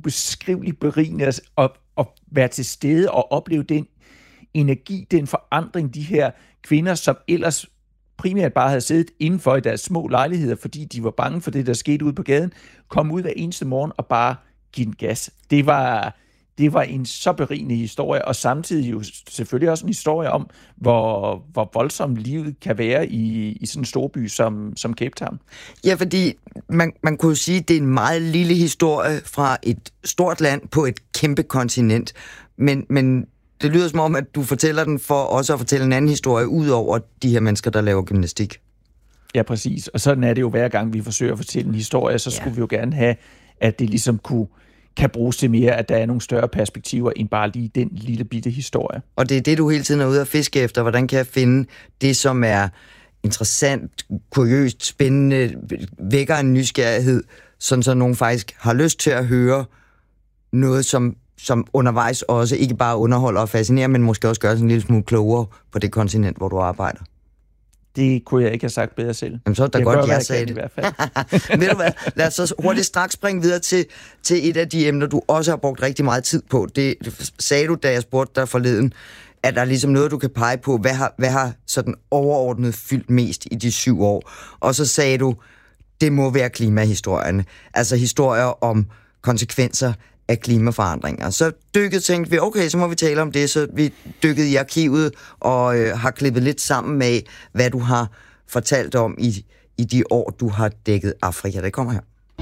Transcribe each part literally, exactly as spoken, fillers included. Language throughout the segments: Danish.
ubeskriveligt berigende at, at, at være til stede og opleve den energi, den forandring, de her kvinder, som ellers primært bare havde siddet indenfor i deres små lejligheder, fordi de var bange for det, der skete ude på gaden, kom ud hver eneste morgen og bare give den gas. Det var, det var en så berigende historie, og samtidig jo selvfølgelig også en historie om, hvor, hvor voldsomt livet kan være i, i sådan en storby som, som Cape Town. Ja, fordi man, man kunne sige, at det er en meget lille historie fra et stort land på et kæmpe kontinent, men, men det lyder som om, at du fortæller den for også at fortælle en anden historie, ud over de her mennesker, der laver gymnastik. Ja, præcis. Og sådan er det jo hver gang, vi forsøger at fortælle en historie, så skulle ja. vi jo gerne have, at det ligesom kunne, kan bruges til mere, at der er nogle større perspektiver, end bare lige den lille bitte historie. Og det er det, du hele tiden er ude at fiske efter. Hvordan kan jeg finde det, som er interessant, kuriøst, spændende, vækker en nysgerrighed, sådan så nogen faktisk har lyst til at høre noget, som som undervejs også ikke bare underholder og fascinerer, men måske også gør sig en lille smule klogere på det kontinent, hvor du arbejder. Det kunne jeg ikke have sagt bedre selv. Jamen, så er det godt, jeg, jeg sagde det. I hvert fald. Ved du hvad? Lad os så hurtigt straks springe videre til, til et af de emner, du også har brugt rigtig meget tid på. Det sagde du, da jeg spurgte dig forleden, at der er ligesom noget, du kan pege på. Hvad har, hvad har sådan overordnet fyldt mest i de syv år? Og så sagde du, det må være klimahistorierne. Altså historier om konsekvenser af klimaforandringer. Så dykket tænkte vi, okay, så må vi tale om det, så vi dykkede i arkivet og øh, har klippet lidt sammen med, hvad du har fortalt om i, i de år, du har dækket Afrika. Det kommer her.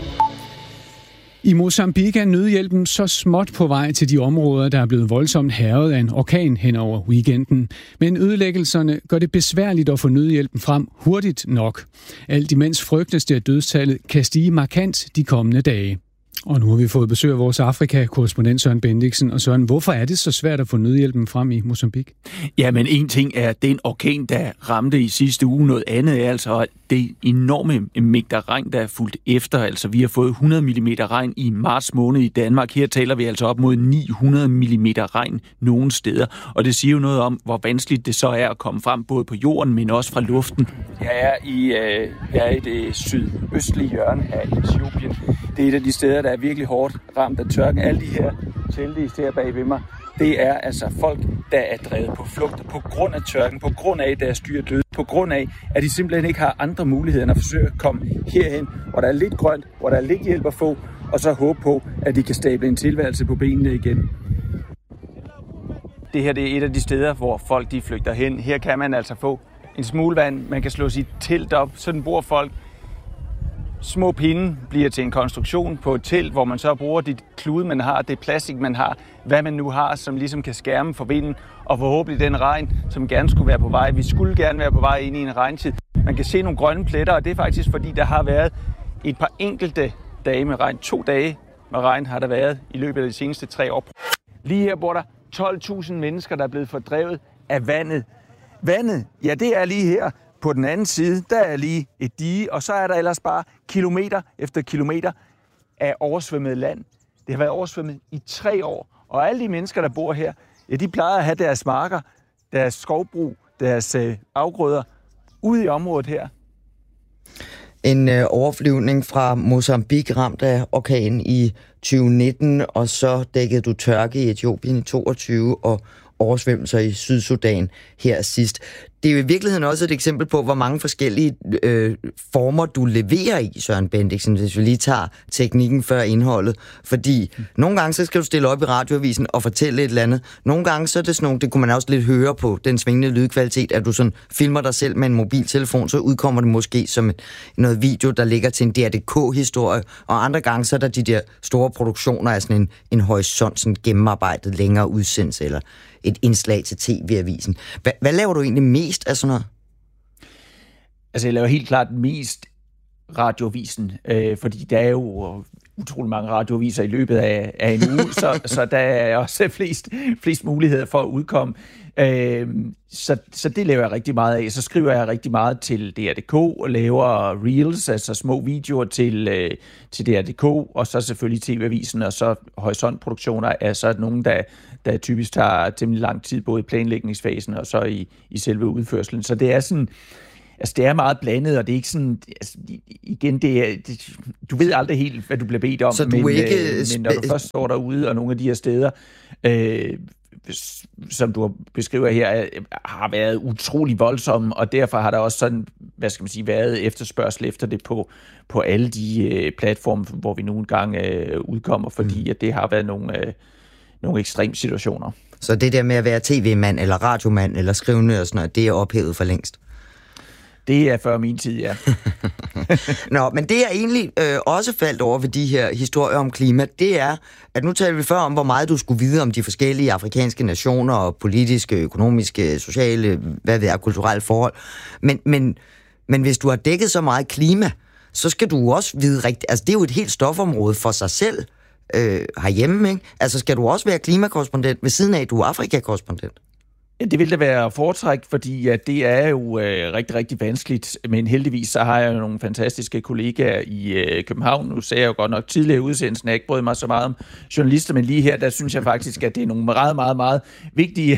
I Mozambique er nødhjælpen så småt på vej til de områder, der er blevet voldsomt hærget af en orkan hen over weekenden. Men ødelæggelserne gør det besværligt at få nødhjælpen frem hurtigt nok. Alt imens frygtes det, at dødstallet kan stige markant de kommende dage. Og nu har vi fået besøg af vores Afrika-korrespondent Søren Bendiksen. Og Søren, hvorfor er det så svært at få nødhjælpen frem i Mozambique? Ja, men en ting er den orkan, der ramte i sidste uge. Noget andet er altså det enorme mængder regn, der er fulgt efter. Altså, vi har fået hundrede millimeter regn i marts måned i Danmark. Her taler vi altså op mod ni hundrede millimeter regn nogle steder. Og det siger jo noget om, hvor vanskeligt det så er at komme frem, både på jorden, men også fra luften. Jeg er i, øh, jeg er i det sydøstlige hjørne af Etiopien. Det er et af de steder, der er virkelig hårdt ramt af tørken. Alle de her telte her bag ved mig, det er altså folk, der er drevet på flugt på grund af tørken, på grund af, at deres dyr er døde, på grund af, at de simpelthen ikke har andre muligheder end at forsøge at komme herhen, hvor der er lidt grønt, hvor der er lidt hjælp at få, og så håbe på, at de kan stable en tilværelse på benene igen. Det her det er et af de steder, hvor folk de flygter hen. Her kan man altså få en smule vand, man kan slå sit telt op, sådan bor folk. Små pinde bliver til en konstruktion på et telt, hvor man så bruger det klude, man har, det plastik, man har, hvad man nu har, som ligesom kan skærme for vinden, og forhåbentlig den regn, som gerne skulle være på vej. Vi skulle gerne være på vej ind i en regntid. Man kan se nogle grønne pletter, og det er faktisk fordi, der har været et par enkelte dage med regn. To dage med regn har der været i løbet af de seneste tre år. Lige her bor der tolv tusind mennesker, der er blevet fordrevet af vandet. Vandet, ja, det er lige her. På den anden side, der er lige et dige, og så er der ellers bare kilometer efter kilometer af oversvømmet land. Det har været oversvømmet i tre år, og alle de mennesker, der bor her, ja, de plejer at have deres marker, deres skovbrug, deres øh, afgrøder ude i området her. En øh, overflyvning fra Mozambique ramt af orkan i tyve nitten, og så dækkede du tørke i Etiopien i toogtyve og oversvømmelser i Sydsudan her sidst. Det er jo i virkeligheden også et eksempel på, hvor mange forskellige øh, former du leverer i, Søren Bendiksen, hvis vi lige tager teknikken før indholdet. Fordi mm. nogle gange så skal du stille op i radioavisen og fortælle et eller andet. Nogle gange så er det sådan nogle, det kunne man også lidt høre på den svingende lydkvalitet, at du sådan filmer dig selv med en mobiltelefon, så udkommer det måske som et, noget video, der ligger til en D R D K-historie. Og andre gange så er der de der store produktioner af sådan en, en horisont, sådan gennemarbejdet længere udsendelse eller et indslag til T V-avisen. Hvad, hvad laver du egentlig mest af sådan noget? Altså, jeg laver helt klart mest radioavisen, øh, fordi der er jo utrolig mange radioaviser i løbet af, af en uge, så, så der er også flest, flest muligheder for at udkomme. Øh, så, så det laver jeg rigtig meget af. Så skriver jeg rigtig meget til D R D K og laver reels, altså små videoer til, øh, til D R D K, og så selvfølgelig T V-avisen, og så horisontproduktioner er så nogen, der, der typisk tager temmelig lang tid, både i planlægningsfasen og så i, i selve udførselen. Så det er sådan, altså det er meget blandet, og det er ikke sådan, altså, igen, det er, det, du ved aldrig helt, hvad du bliver bedt om, så du men, ikke... øh, men når du først står derude, og nogle af de her steder, øh, som du beskriver her, har været utrolig voldsomme, og derfor har der også sådan, hvad skal man sige, været efterspørgsel efter det på, på alle de øh, platforme, hvor vi nogle gange øh, udkommer, fordi mm. at det har været nogle, øh, nogle ekstreme situationer. Så det der med at være tv-mand, eller radiomand, eller skrivende og sådan noget, det er ophævet for længst? Det er før min tid, ja. Nå, men det jeg egentlig øh, også faldt over ved de her historier om klima, det er, at nu talte vi før om, hvor meget du skulle vide om de forskellige afrikanske nationer og politiske, økonomiske, sociale, hvad ved jeg, kulturelle forhold. Men, men, men hvis du har dækket så meget klima, så skal du også vide rigtigt, altså det er jo et helt stofområde for sig selv øh, herhjemme, ikke? Altså skal du også være klimakorrespondent ved siden af, at du er Afrika-korrespondent? Det vil da være foretræk, fordi at det er jo øh, rigtig, rigtig vanskeligt, men heldigvis så har jeg jo nogle fantastiske kollegaer i øh, København. Nu sagde jeg jo godt nok tidligere i udsendelsen, at jeg ikke brød mig så meget om journalister, men lige her, der synes jeg faktisk, at det er nogle meget, meget, meget vigtige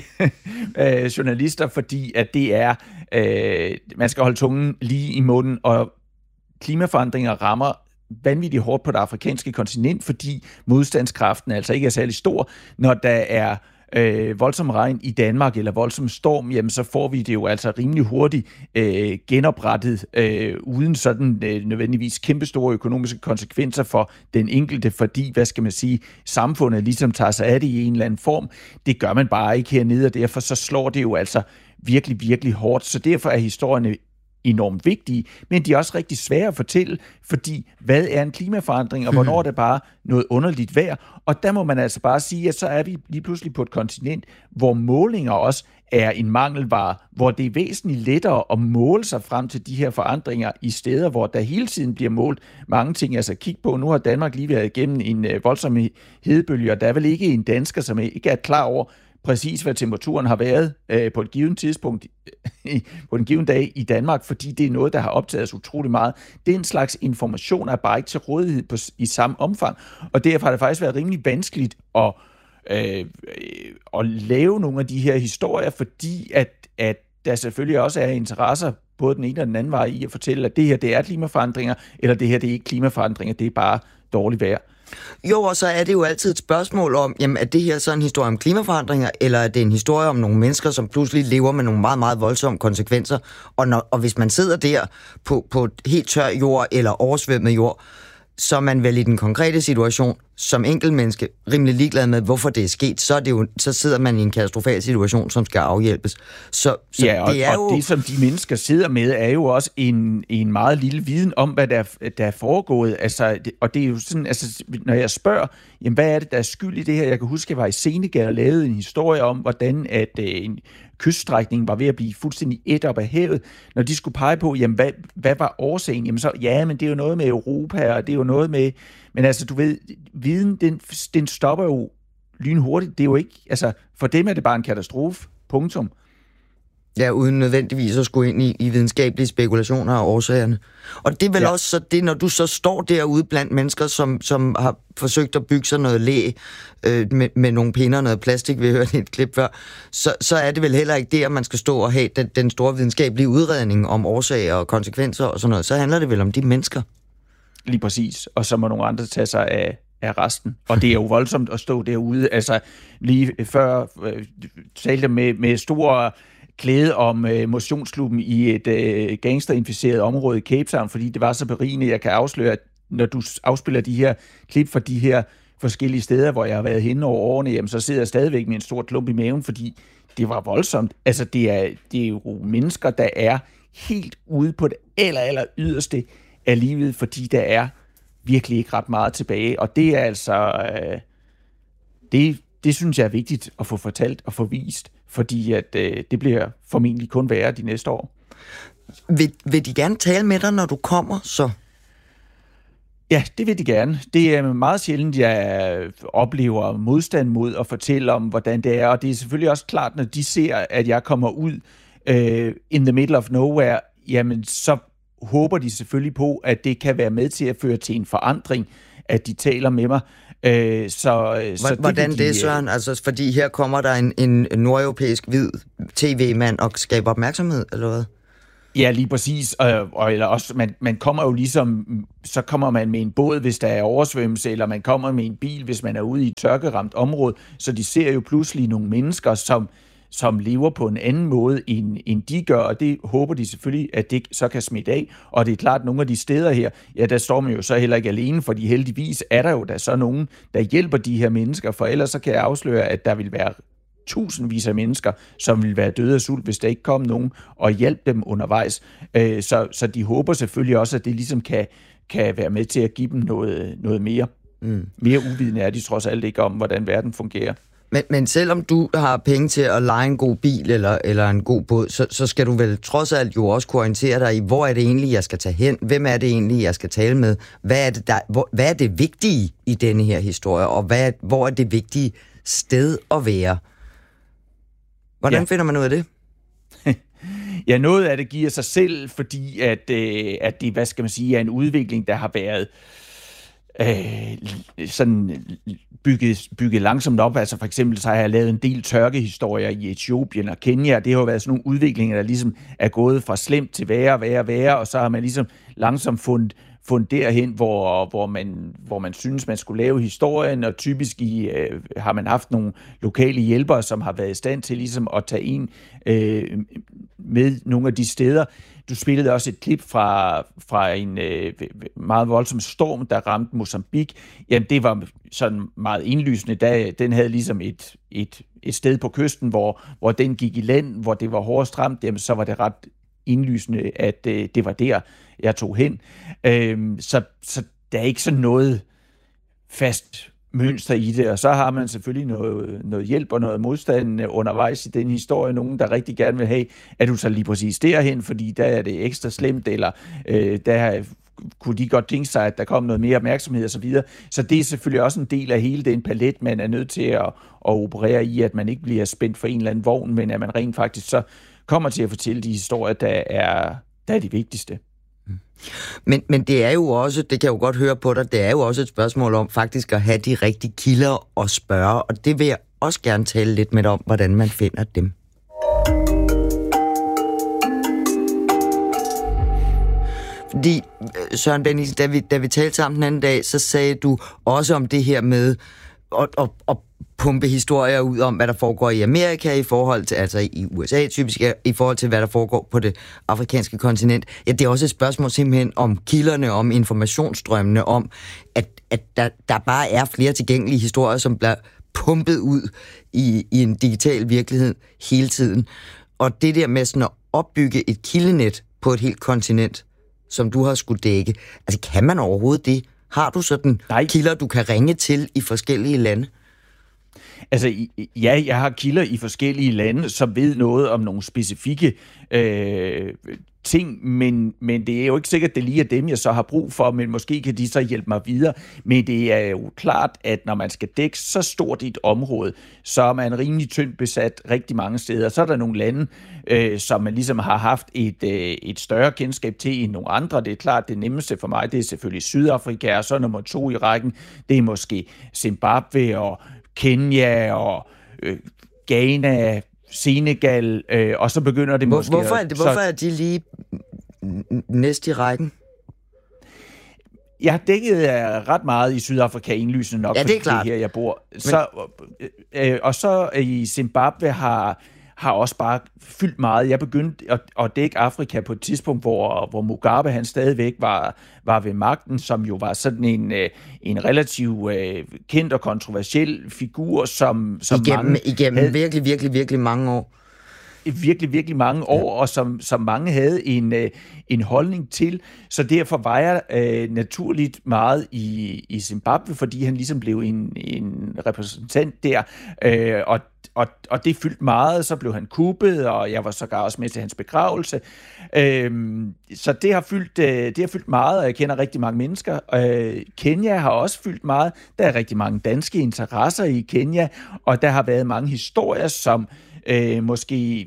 øh, journalister, fordi at det er, øh, man skal holde tungen lige i munden, og klimaforandringer rammer vanvittigt hårdt på det afrikanske kontinent, fordi modstandskraften altså ikke er særlig stor, når der er Øh, voldsom regn i Danmark eller voldsom storm, jamen så får vi det jo altså rimelig hurtigt øh, genoprettet, øh, uden sådan øh, nødvendigvis kæmpestore økonomiske konsekvenser for den enkelte, fordi, hvad skal man sige, samfundet ligesom tager sig af det i en eller anden form. Det gør man bare ikke hernede, og derfor så slår det jo altså virkelig, virkelig hårdt. Så derfor er historierne enormt vigtige, men de er også rigtig svære at fortælle, fordi hvad er en klimaforandring, og hvornår er det bare noget underligt vejr? Og der må man altså bare sige, at så er vi lige pludselig på et kontinent, hvor målinger også er en mangelvare, hvor det er væsentligt lettere at måle sig frem til de her forandringer i steder, hvor der hele tiden bliver målt mange ting. Altså kig på, nu har Danmark lige været igennem en voldsom hedebølge, og der er vel ikke en dansker, som ikke er klar over, præcis hvad temperaturen har været øh, på et givet tidspunkt på en given dag i Danmark, fordi det er noget, der har optaget os utrolig meget. Den slags information er bare ikke til rådighed på, i samme omfang, og derfor har det faktisk været rimelig vanskeligt at, øh, at lave nogle af de her historier, fordi at, at der selvfølgelig også er interesser både den ene og den anden vej i at fortælle, at det her det er klimaforandringer, eller det her det er ikke klimaforandringer, det er bare dårligt vejr. Jo, og så er det jo altid et spørgsmål om, jamen er det her så en historie om klimaforandringer, eller er det en historie om nogle mennesker, som pludselig lever med nogle meget, meget voldsomme konsekvenser? Og, når, og hvis man sidder der på, på helt tør jord eller oversvømmet jord, så er man vel i den konkrete situation som enkeltmenneske rimelig ligeglad med, hvorfor det er sket, så, er det jo, så sidder man i en katastrofal situation, som skal afhjælpes. Så, så ja, og det, er og jo... det, som de mennesker sidder med, er jo også en, en meget lille viden om, hvad der, der er foregået. Altså, det, og det er jo sådan, altså, når jeg spørger, jamen, hvad er det, der er skyld i det her? Jeg kan huske, at jeg var i Senegal og lavede en historie om, hvordan at, øh, en kyststrækning var ved at blive fuldstændig et op af havet. Når de skulle pege på, jamen, hvad, hvad var årsagen? Jamen, så, ja, men det er jo noget med Europa, og det er jo noget med... Men altså, du ved, viden, den, den stopper jo lynhurtigt. Det er jo ikke... Altså, for dem er det bare en katastrofe. Punktum. Ja, uden nødvendigvis at skulle ind i, i videnskabelige spekulationer af årsagerne. Og det er vel ja. også så det, når du så står derude blandt mennesker, som, som har forsøgt at bygge sig noget læ øh, med, med nogle pinder og noget plastik, vi hørte i et klip før, så, så er det vel heller ikke der, man skal stå og have den, den store videnskabelige udredning om årsager og konsekvenser og sådan noget. Så handler det vel om de mennesker. Lige præcis. Og så må nogle andre tage sig af, af resten. Og det er jo voldsomt at stå derude. Altså, lige før øh, talte med, med store... klæde om øh, motionsklubben i et øh, gangsterinficeret område i Cape Town, fordi det var så berigende. Jeg kan afsløre, at når du afspiller de her klip fra de her forskellige steder, hvor jeg har været henne over årene, jamen, så sidder jeg stadigvæk med en stor klump i maven, fordi det var voldsomt. Altså, det er, det er jo mennesker, der er helt ude på det aller, aller yderste af livet, fordi der er virkelig ikke ret meget tilbage. Og det er altså... Øh, det, det synes jeg er vigtigt at få fortalt og få vist, fordi at, øh, det bliver formentlig kun værre de næste år. Vil, vil de gerne tale med dig, når du kommer, så? Ja, det vil de gerne. Det er meget sjældent, jeg oplever modstand mod at fortælle om, hvordan det er, og det er selvfølgelig også klart, når de ser, at jeg kommer ud øh, in the middle of nowhere, jamen så håber de selvfølgelig på, at det kan være med til at føre til en forandring, at de taler med mig. Øh, så, så Hvordan det, de, det, Søren? Altså, fordi her kommer der en, en nordeuropæisk hvid tv-mand og skaber opmærksomhed, eller hvad? Ja, lige præcis. Og, og eller også, man, man kommer jo ligesom, så kommer man med en båd, hvis der er oversvømmelse, eller man kommer med en bil, hvis man er ude i et tørkeramt område. Så de ser jo pludselig nogle mennesker, som, som lever på en anden måde, end, end de gør, og det håber de selvfølgelig, at det så kan smitte af. Og det er klart, at nogle af de steder her, ja, der står man jo så heller ikke alene, fordi heldigvis er der jo der så nogen, der hjælper de her mennesker, for ellers så kan jeg afsløre, at der vil være tusindvis af mennesker, som vil være døde af sult, hvis der ikke kom nogen og hjælpe dem undervejs. Så, så de håber selvfølgelig også, at det ligesom kan, kan være med til at give dem noget, noget mere. Mm. Mere uvidende er de trods alt ikke om, hvordan verden fungerer. Men, men selvom du har penge til at leje en god bil eller, eller en god båd, så, så skal du vel trods alt jo også kunne orientere dig i, hvor er det egentlig, jeg skal tage hen? Hvem er det egentlig, jeg skal tale med? Hvad er det, der, hvor, hvad er det vigtige i denne her historie? Og hvad, hvor er det vigtige sted at være? Hvordan ja. finder man ud af det? Ja, noget af det giver sig selv, fordi at, øh, at det, hvad skal man sige, er en udvikling, der har været øh, sådan bygget, bygget langsomt op. Altså for eksempel så har jeg lavet en del tørkehistorier i Etiopien og Kenya. Det har jo været sådan nogle udviklinger, der ligesom er gået fra slemt til værre, værre, værre, og så har man ligesom langsomt fundet fundet derhen, hvor, hvor, man, hvor man synes, man skulle lave historien, og typisk i, øh, har man haft nogle lokale hjælpere, som har været i stand til ligesom at tage en øh, med nogle af de steder. Du spillede også et klip fra, fra en øh, meget voldsom storm, der ramte Mozambique. Jamen, det var sådan meget indlysende, da den havde ligesom et, et, et sted på kysten, hvor, hvor den gik i land, hvor det var hårdest ramt, jamen, så var det ret indlysende, at øh, det var der, jeg tog hen. Øhm, så, så der er ikke sådan noget fast mønster i det, og så har man selvfølgelig noget, noget hjælp og noget modstand undervejs i den historie. Nogen, der rigtig gerne vil have, at du tager lige præcis derhen, fordi der er det ekstra slemt, eller øh, der kunne de godt tænke sig, at der kom noget mere opmærksomhed og så videre. Så det er selvfølgelig også en del af hele den palet, man er nødt til at, at operere i, at man ikke bliver spændt for en eller anden vogn, men at man rent faktisk så kommer til at fortælle de historier, der er, der er de vigtigste. Men, men det er jo også, det kan jeg jo godt høre på dig, det er jo også et spørgsmål om faktisk at have de rigtige kilder og spørge, og det vil jeg også gerne tale lidt med dig om, hvordan man finder dem. Fordi, Søren Bennigsen, da vi, da vi talte sammen den anden dag, så sagde du også om det her med at, at, at pumpe historier ud om, hvad der foregår i Amerika i forhold til, altså i U S A typisk, i forhold til, hvad der foregår på det afrikanske kontinent. Ja, det er også et spørgsmål simpelthen om kilderne, om informationsstrømmene, om at, at der, der bare er flere tilgængelige historier, som bliver pumpet ud i, i en digital virkelighed hele tiden. Og det der med sådan at opbygge et kildenet på et helt kontinent, som du har skulle dække, altså kan man overhovedet det? Har du sådan Nej. kilder, du kan ringe til i forskellige lande? Altså, ja, jeg har kilder i forskellige lande, som ved noget om nogle specifikke øh, ting, men, men det er jo ikke sikkert, at det lige er dem, jeg så har brug for, men måske kan de så hjælpe mig videre. Men det er jo klart, at når man skal dække så stort et område, så er man rimelig tyndt besat rigtig mange steder. Så er der nogle lande, øh, som man ligesom har haft et, øh, et større kendskab til end nogle andre. Det er klart, det nemmeste for mig, det er selvfølgelig Sydafrika, og så nummer to i rækken, det er måske Zimbabwe og Kenya og øh, Ghana, Senegal, øh, og så begynder det Hvor, måske... Hvorfor er, det, hvorfor er de lige næst i rækken? Jeg har dækket ret meget i Sydafrika, indlysende nok, ja, det er fordi det er her, jeg bor. Men... Så, øh, og så i Zimbabwe har... har også bare fyldt meget. Jeg begyndte at, at dække Afrika på et tidspunkt, hvor, hvor Mugabe han stadigvæk var, var ved magten, som jo var sådan en, en relativt uh, kendt og kontroversiel figur, som, som igennem, mange... Igennem havde, virkelig, virkelig, virkelig mange år. Virkelig, virkelig mange år, ja. og som, som mange havde en, en holdning til. Så derfor var jeg uh, naturligt meget i, i Zimbabwe, fordi han ligesom blev en, en repræsentant der, uh, og Og, og det fyldte meget, så blev han kuppet, og jeg var sågar også med til hans begravelse. Øhm, så det har, fyldt, det har fyldt meget, og jeg kender rigtig mange mennesker. Øh, Kenya har også fyldt meget. Der er rigtig mange danske interesser i Kenya, og der har været mange historier, som øh, måske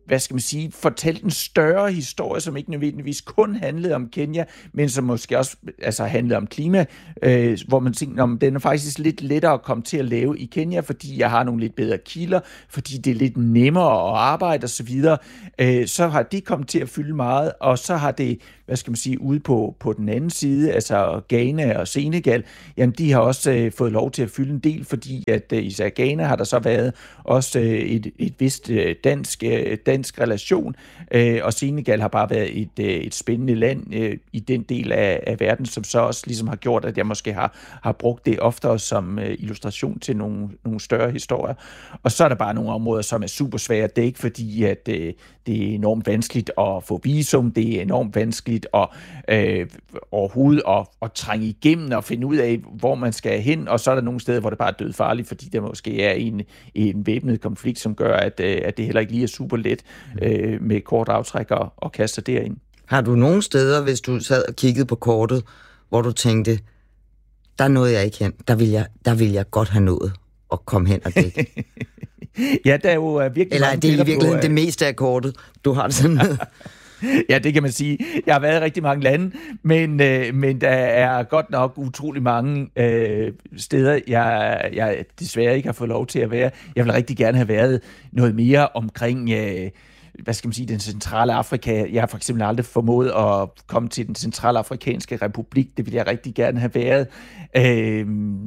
hvad skal man sige, fortalte en større historie, som ikke nødvendigvis kun handlede om Kenya, men som måske også altså, handlede om klima, øh, hvor man tænkte, om den er faktisk lidt lettere at komme til at lave i Kenya, fordi jeg har nogle lidt bedre kilder, fordi det er lidt nemmere at arbejde osv., øh, så har det kommet til at fylde meget, og så har det, hvad skal man sige, ude på, på den anden side, altså Ghana og Senegal, jamen de har også øh, fået lov til at fylde en del, fordi at øh, især Ghana har der så været også øh, et, et vist øh, dansk, øh, dansk relation, øh, og Senegal har bare været et, øh, et spændende land øh, i den del af, af verden, som så også ligesom har gjort, at jeg måske har, har brugt det oftere som øh, illustration til nogle, nogle større historier. Og så er der bare nogle områder, som er super svære. Det er ikke fordi, at øh, det er enormt vanskeligt at få visum, det er enormt vanskeligt at øh, overhovedet at, at trænge igennem og finde ud af, hvor man skal hen, og så er der nogle steder, hvor det bare er dødfarligt, fordi der måske er en, en væbnet konflikt, som gør, at, at det heller ikke lige er super let øh, med kort aftræk og, og kaste derind. Har du nogle steder, hvis du sad og kiggede på kortet, hvor du tænkte, der nåede jeg ikke hen, der vil jeg, der vil jeg godt have nået at komme hen og dække? Ja, der er jo virkelig... Eller er det i virkeligheden på, det meste af kortet, du har det sådan med? Ja, det kan man sige. Jeg har været i rigtig mange lande, men, øh, men der er godt nok utrolig mange øh, steder, jeg, jeg desværre ikke har fået lov til at være. Jeg vil rigtig gerne have været noget mere omkring... Øh, hvad skal man sige, den centrale Afrika. Jeg har for eksempel aldrig formået at komme til den centrale afrikanske republik. Det ville jeg rigtig gerne have været. Øh,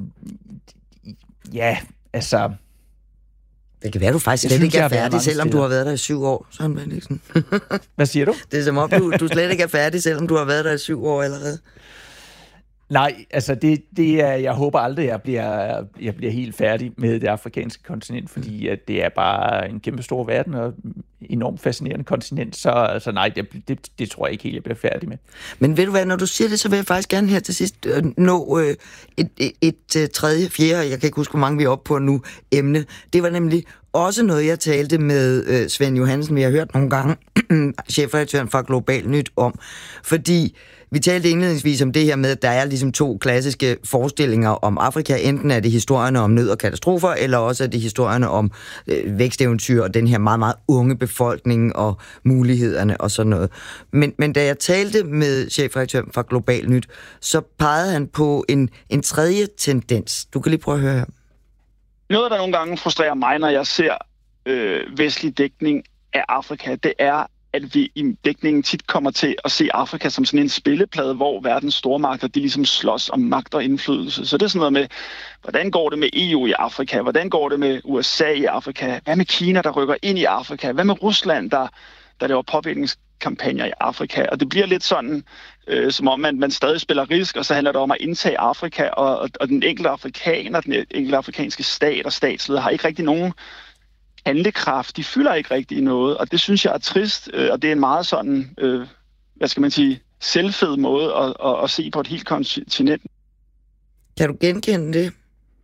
ja, altså... Det kan være, du faktisk slet ikke er færdig, selvom du har været der i syv år, Søren Bendixen. Hvad siger du? Det er som om, du, du slet ikke er færdig, selvom du har været der i syv år allerede. Nej, altså det, det er, jeg håber aldrig, jeg bliver, jeg bliver helt færdig med det afrikanske kontinent, fordi at det er bare en kæmpe stor verden og enormt fascinerende kontinent, så altså nej, det, det, det tror jeg ikke helt, jeg bliver færdig med. Men ved du hvad, når du siger det, så vil jeg faktisk gerne her til sidst øh, nå øh, et, et, et, et tredje, fjerde, jeg kan ikke huske, hvor mange vi er oppe på nu, emne. Det var nemlig også noget, jeg talte med øh, Svend Johansen, vi har hørt nogle gange, chefredaktøren fra Global Nyt om, fordi vi talte indledningsvis om det her med, at der er ligesom to klassiske forestillinger om Afrika. Enten er det historierne om nød og katastrofer, eller også er det historierne om øh, væksteventyr og den her meget, meget unge befolkning og mulighederne og sådan noget. Men, men da jeg talte med chefredaktøren fra Global Nyt, så pegede han på en, en tredje tendens. Du kan lige prøve at høre her. Noget, der nogle gange frustrerer mig, når jeg ser øh, vestlig dækning af Afrika, det er, at vi i dækningen tit kommer til at se Afrika som sådan en spilleplade, hvor verdens stormagter, de ligesom slås om magt og indflydelse. Så det er sådan noget med, hvordan går det med E U i Afrika? Hvordan går det med U S A i Afrika? Hvad med Kina, der rykker ind i Afrika? Hvad med Rusland, der, der laver påvirkningskampagner i Afrika? Og det bliver lidt sådan, øh, som om man, man stadig spiller risk, og så handler det om at indtage Afrika, og, og, og den enkelte afrikaner, den enkelte afrikanske stat og statsleder har ikke rigtig nogen handlekraft, de fylder ikke rigtig noget, og det synes jeg er trist, og det er en meget sådan, øh, hvad skal man sige, selvfed måde at, at, at se på et helt kontinent. Kan du genkende det?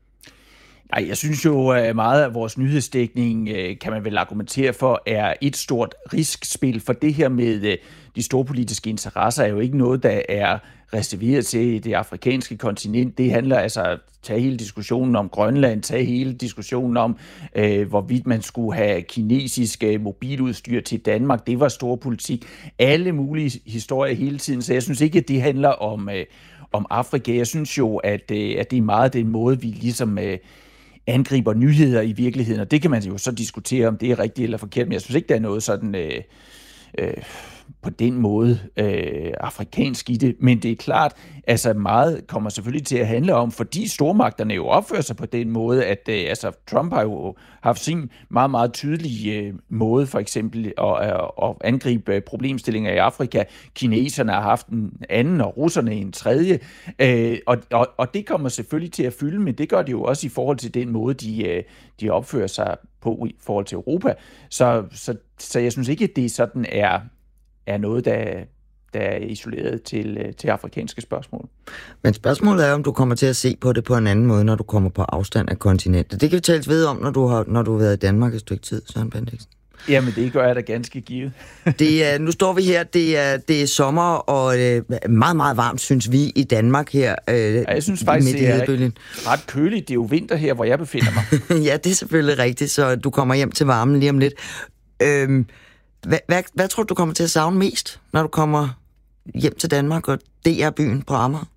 Nej, jeg synes jo, at meget af vores nyhedsdækning, kan man vel argumentere for, er et stort riskspil, for det her med de store politiske interesser er jo ikke noget, der er reserveret til det afrikanske kontinent. Det handler altså at tage hele diskussionen om Grønland, tage hele diskussionen om, øh, hvorvidt man skulle have kinesisk øh, mobiludstyr til Danmark. Det var stor politik. Alle mulige historier hele tiden, så jeg synes ikke, at det handler om, øh, om Afrika. Jeg synes jo, at, øh, at det er meget den måde, vi ligesom øh, angriber nyheder i virkeligheden, og det kan man jo så diskutere, om det er rigtigt eller forkert, men jeg synes ikke, der er noget sådan... Øh, øh, på den måde øh, afrikansk i det, men det er klart, altså meget kommer selvfølgelig til at handle om, fordi stormagterne jo opfører sig på den måde, at øh, altså Trump har jo haft sin meget, meget tydelige øh, måde for eksempel at, at, at angribe problemstillinger i Afrika. Kineserne har haft en anden, og russerne en tredje, øh, og, og, og det kommer selvfølgelig til at fylde, men det gør det jo også i forhold til den måde, de, øh, de opfører sig på i forhold til Europa. Så, så, så jeg synes ikke, at det sådan er er noget, der, der er isoleret til, til afrikanske spørgsmål. Men spørgsmålet er, om du kommer til at se på det på en anden måde, når du kommer på afstand af kontinentet. Det kan vi tales ved om, når du har, når du har været i Danmark et stykke tid, Søren Bendixen. Jamen, det gør jeg da ganske givet. det er, nu står vi her, det er, det er sommer, og øh, meget, meget varmt, synes vi, i Danmark her. Øh, ja, jeg synes faktisk, det er ret køligt. Det er jo vinter her, hvor jeg befinder mig. Ja, det er selvfølgelig rigtigt, så du kommer hjem til varmen lige om lidt. Øh, Hvad, hvad, hvad tror du, du kommer til at savne mest, når du kommer hjem til Danmark og D R-byen på Amager?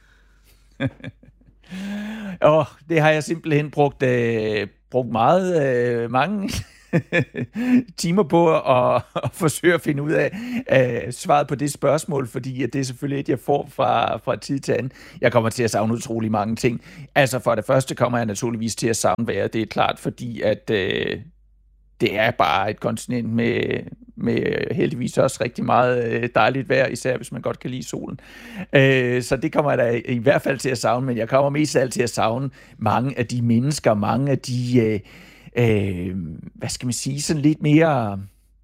Åh, oh, det har jeg simpelthen brugt, øh, brugt meget, øh, mange timer på at, at forsøge at finde ud af øh, svaret på det spørgsmål, fordi det er selvfølgelig et, jeg får fra, fra tid til anden. Jeg kommer til at savne utrolig mange ting. Altså for det første kommer jeg naturligvis til at savne vejret. Det er klart, fordi at øh, det er bare et kontinent med, med heldigvis også rigtig meget dejligt vejr, især hvis man godt kan lide solen. Øh, så det kommer jeg da i hvert fald til at savne, men jeg kommer mest af alt til at savne mange af de mennesker, mange af de, øh, øh, hvad skal man sige, sådan lidt mere,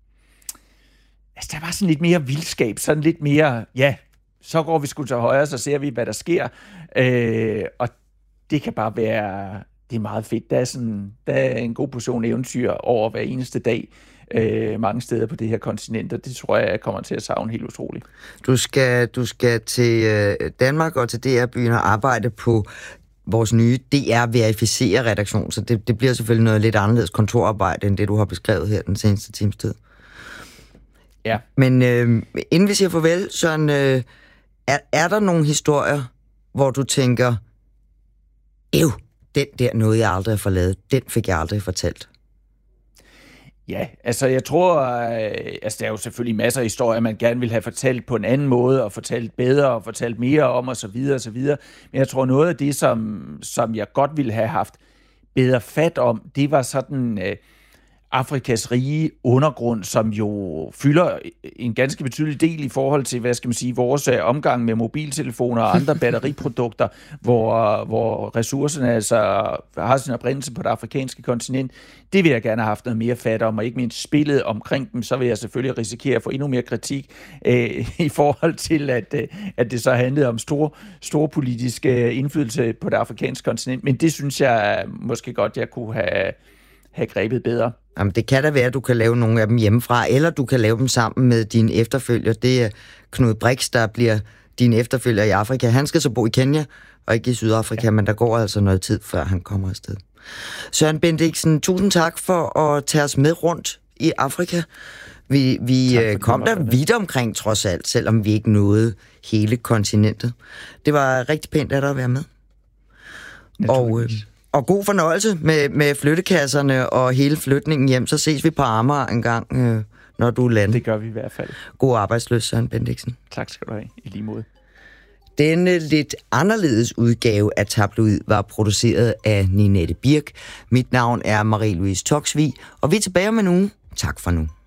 altså der var sådan lidt mere vildskab, sådan lidt mere, ja, så går vi sgu til højre, så ser vi, hvad der sker, øh, og det kan bare være... Det er meget fedt. Der er, sådan, der er en god portion eventyr over hver eneste dag øh, mange steder på det her kontinent, og det tror jeg, jeg kommer til at savne helt utroligt. Du skal, du skal til øh, Danmark og til D R-byen og arbejde på vores nye D R-verificer-redaktion, så det, det bliver selvfølgelig noget lidt anderledes kontorarbejde, end det, du har beskrevet her den seneste times tid. Ja. Men øh, inden vi siger farvel, Søren, øh, er, er der nogle historier, hvor du tænker, ev, den der noget, jeg aldrig har forladet, den fik jeg aldrig fortalt? Ja, altså jeg tror, øh, altså der er jo selvfølgelig masser af historier, man gerne vil have fortalt på en anden måde, og fortalt bedre, og fortalt mere om, og så videre, og så videre. Men jeg tror, noget af det, som, som jeg godt ville have haft bedre fat om, det var sådan øh, Afrikas rige undergrund, som jo fylder en ganske betydelig del i forhold til, hvad skal man sige, vores omgang med mobiltelefoner og andre batteriprodukter, hvor, hvor ressourcerne altså har sin oprindelse på det afrikanske kontinent. Det vil jeg gerne have haft noget mere fat om, og ikke mindst spillet omkring dem, så vil jeg selvfølgelig risikere at få endnu mere kritik øh, i forhold til, at, øh, at det så handlede om stor, stor politisk øh, indflydelse på det afrikanske kontinent. Men det synes jeg måske godt, jeg kunne have, have grebet bedre. Jamen, det kan da være, at du kan lave nogle af dem hjemmefra, eller du kan lave dem sammen med dine efterfølger. Det er Knud Brix, der bliver din efterfølger i Afrika. Han skal så bo i Kenya, og ikke i Sydafrika, ja. Men der går altså noget tid, før han kommer afsted. Søren Bendixen, tusind tak for at tage os med rundt i Afrika. Vi, vi kom der vidt omkring, trods alt, selvom vi ikke nåede hele kontinentet. Det var rigtig pænt af dig at være med. Og... Øh, Og god fornøjelse med, med flyttekasserne og hele flytningen hjem. Så ses vi på Amager en gang, øh, når du lander. Det gør vi i hvert fald. God arbejdsløs, Søren Bendixen. Tak skal du have, i lige måde. Denne lidt anderledes udgave af Tabloid var produceret af Ninette Birk. Mit navn er Marie-Louise Toksvig, og vi er tilbage om en uge. Tak for nu.